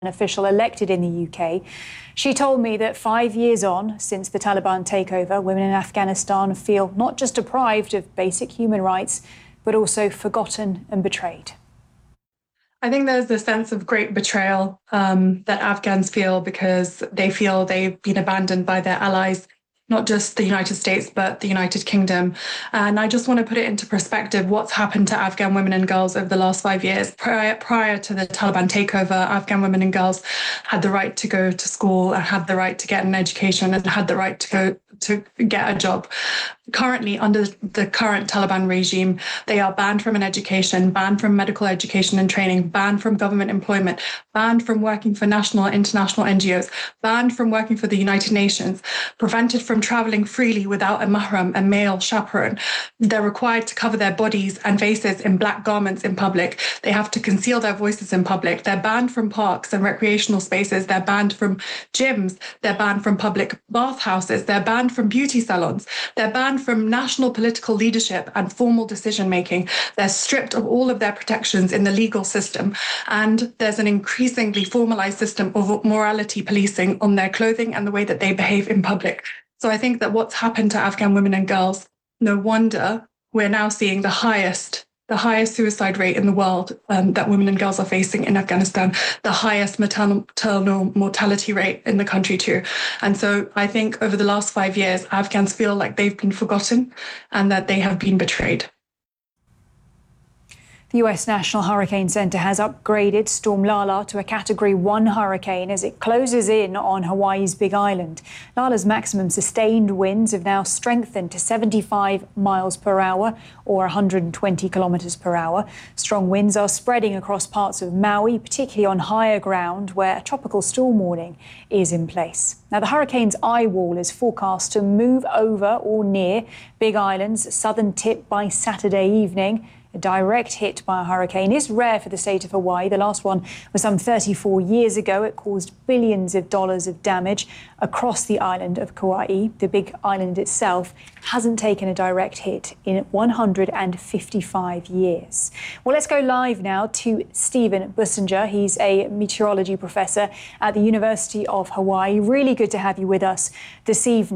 an official elected in the UK. She told me that 5 years on since the Taliban takeover, women in Afghanistan feel not just deprived of basic human rights, but also forgotten and betrayed. I think there's this sense of great betrayal that Afghans feel because they feel they've been abandoned by their allies, not just the United States, but the United Kingdom. And I just want to put it into perspective what's happened to Afghan women and girls over the last 5 years. Prior to the Taliban takeover, Afghan women and girls had the right to go to school and had the right to get an education and had the right to go to get a job. Currently, under the current Taliban regime, they are banned from an education, banned from medical education and training, banned from government employment, banned from working for national and international NGOs, banned from working for the United Nations, prevented from traveling freely without a mahram, a male chaperone. They're required to cover their bodies and faces in black garments in public. They have to conceal their voices in public. They're banned from parks and recreational spaces. They're banned from gyms. They're banned from public bathhouses. They're banned from beauty salons. They're banned from national political leadership and formal decision making. They're stripped of all of their protections in the legal system. And there's an increasingly formalized system of morality policing on their clothing and the way that they behave in public. So I think that what's happened to Afghan women and girls, no wonder we're now seeing the highest suicide rate in the world that women and girls are facing in Afghanistan, the highest maternal mortality rate in the country too. And so I think over the last 5 years, Afghans feel like they've been forgotten and that they have been betrayed. The US National Hurricane Center has upgraded Storm Lala to a Category 1 hurricane as it closes in on Hawaii's Big Island. Lala's maximum sustained winds have now strengthened to 75 miles per hour or 120 kilometers per hour. Strong winds are spreading across parts of Maui, particularly on higher ground where a tropical storm warning is in place. Now, the hurricane's eye wall is forecast to move over or near Big Island's southern tip by Saturday evening. A direct hit by a hurricane is rare for the state of Hawaii. The last one was some 34 years ago. It caused billions of dollars of damage across the island of Kauai. The Big Island itself hasn't taken a direct hit in 155 years. Well, let's go live now to Stephen Bussinger. He's a meteorology professor at the University of Hawaii. Really good to have you with us this evening.